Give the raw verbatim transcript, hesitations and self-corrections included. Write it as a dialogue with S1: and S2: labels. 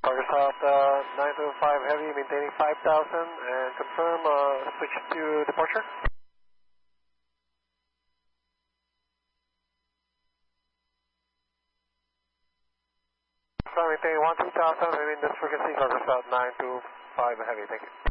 S1: Cargo South uh, nine two five Heavy, maintaining five thousand, and confirm uh, switch to departure. So maintaining one two thousand, remain this frequency, Cargo South nine two five Heavy, thank you.